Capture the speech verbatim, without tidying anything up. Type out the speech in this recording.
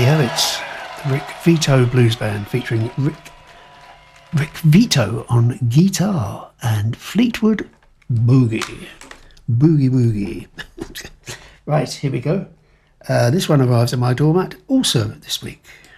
go, it's the Rick Vito Blues Band featuring Rick, Rick Vito on guitar and Fleetwood Boogie. Boogie Woogie. Right, here we go. Uh, this one arrives at my doormat also this week.